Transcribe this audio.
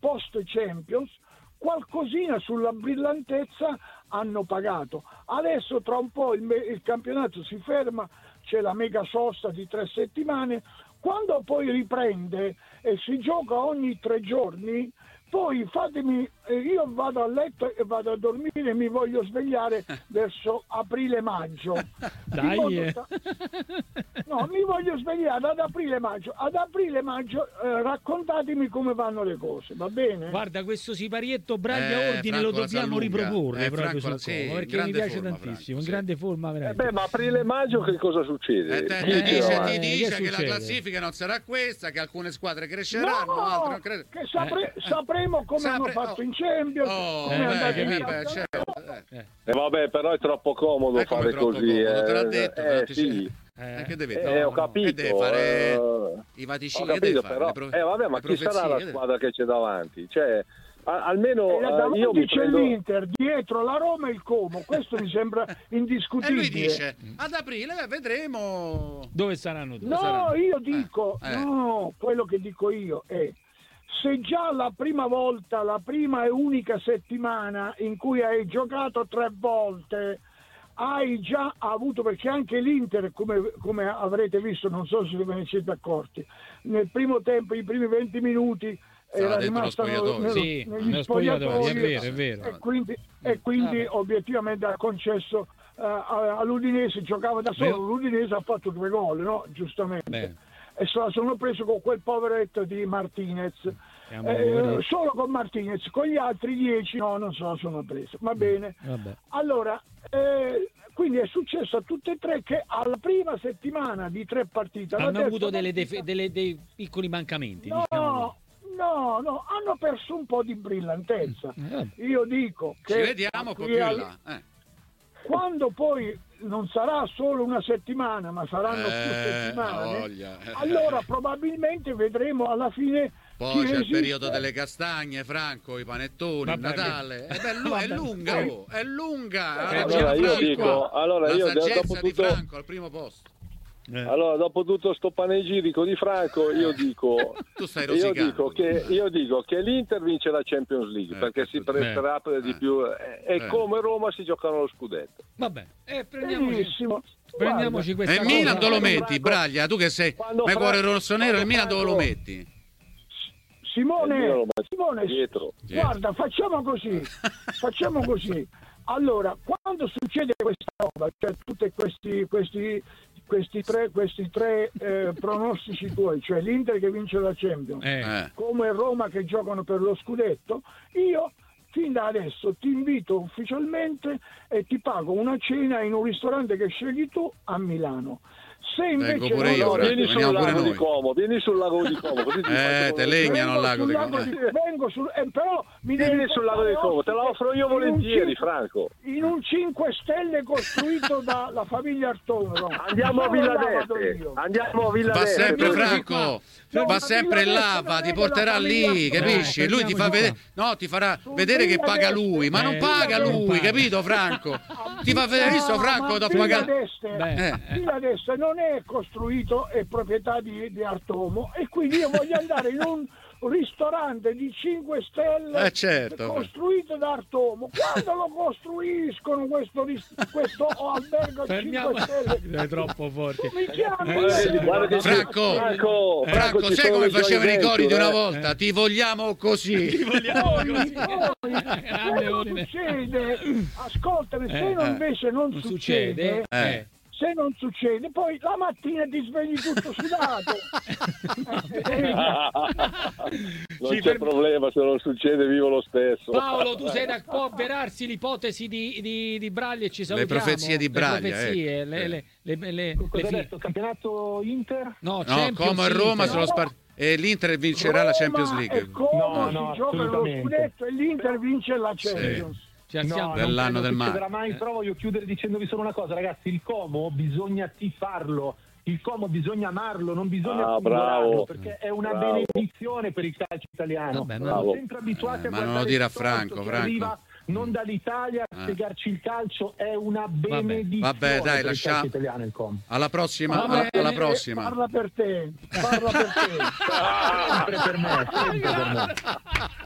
post Champions, qualcosina sulla brillantezza hanno pagato. Adesso tra un po' il campionato si ferma, c'è la mega sosta di 3 settimane, quando poi riprende e si gioca ogni 3 giorni, poi fatemi, io vado a letto e vado a dormire e mi voglio svegliare verso aprile-maggio. Dai. No, mi voglio svegliare ad aprile-maggio. Ad aprile-maggio raccontatemi come vanno le cose, va bene? Guarda, questo siparietto Braglia Ordine lo dobbiamo riproporre proprio sul Como, perché mi piace tantissimo, in grande forma veramente. Ma aprile-maggio che cosa succede? Ti dice che la classifica non sarà questa, che alcune squadre cresceranno, altre non cresceranno. Che sapremo come hanno fatto in Champions, come è andato in vabbè, però è troppo comodo fare così. Te l'ha detto, sì. Che deve ho capito. deve fare i vaticini, che deve fare? Però, vabbè, ma chi sarà la squadra che c'è davanti? Cioè, almeno davanti io mi c'è prendo... l'Inter, dietro la Roma e il Como, questo mi sembra indiscutibile. E lui dice, ad aprile vedremo dove saranno. Io dico, no, quello che dico io è: se già la prima volta, la prima e unica settimana in cui hai giocato 3 volte, hai già avuto, perché anche l'Inter, come avrete visto, non so se ve ne siete accorti, nel primo tempo, i primi 20 minuti era rimasta negli spogliatoi, è vero. E quindi obiettivamente ha concesso all'Udinese, giocava da solo, l'Udinese ha fatto 2 gol, no? Giustamente. E sono preso con quel poveretto di Martinez, solo con Martinez, con gli altri 10 non sono preso, va bene. Allora, quindi è successo a tutte e 3 che alla prima settimana di 3 partite hanno avuto dei piccoli mancamenti. No, hanno perso un po' di brillantezza. Io dico che ci vediamo un po' più in là. Quando poi non sarà solo una settimana, ma saranno più settimane, allora probabilmente vedremo alla fine. Poi c'è il periodo delle castagne, Franco, i panettoni, il Natale. È lunga. Allora io dico, dopo di Franco al primo posto. Allora, dopo tutto sto panegirico di Franco, io dico che l'Inter vince la Champions League perché si presterà per di più e come Roma si giocano lo scudetto. Vabbè, prendiamoci questa cosa. E il Milan dove lo metti, Braglia? Tu che sei mai cuore rossonero, il Milan dove lo metti? Simone, guarda, facciamo così. Allora, quando succede questa roba, cioè tutti questi tre pronostici tuoi, cioè l'Inter che vince la Champions, come Roma che giocano per lo scudetto, io fin da adesso ti invito ufficialmente e ti pago una cena in un ristorante che scegli tu a Milano. Se invece vieni sul lago di Como, così te legnano al lago di Como. Però vieni sul lago di Como, te la offro io volentieri, Franco. In un 5 stelle costruito dalla famiglia Artono. Andiamo a Villa d'Este. Va sempre Franco, va sempre in lava, ti porterà lì, capisci? Lui ti fa vedere, ti farà vedere che paga lui, ma non paga lui, capito Franco? Ti fa vedere, visto Franco, t'ho pagato. Villa d'Este non è costruito, è proprietà di Artomo, e quindi io voglio andare in un ristorante di 5 stelle costruito da Artomo. Quando lo costruiscono questo albergo 5 stelle? È troppo forte. Mi chiami? Franco, sai come facevano i cori di una volta? Ti vogliamo così. Succede, ascoltami, se invece non succede, se non succede, poi la mattina ti svegli tutto sudato. Non c'è problema, se non succede vivo lo stesso. Paolo, tu sei da può avverarsi l'ipotesi di Braglia e ci salutiamo. Le profezie di Braglia. Cosa detto? Campionato Inter? No, Como e Roma sono e l'Inter vincerà la Champions League. No, gioca lo scudetto e l'Inter vince la Champions. Dell'anno del mare. Però voglio chiudere dicendovi solo una cosa, ragazzi: il Como bisogna tifarlo, il Como bisogna amarlo, non bisogna ignorarlo, perché è una benedizione per il calcio italiano. Siamo sempre abituati a ma non lo dire a Franco. Arriva non dall'Italia a spiegarci il calcio, è una benedizione. Vabbè, dai, lasciamo italiano il Como. Alla prossima. Parla per te. Sempre per me.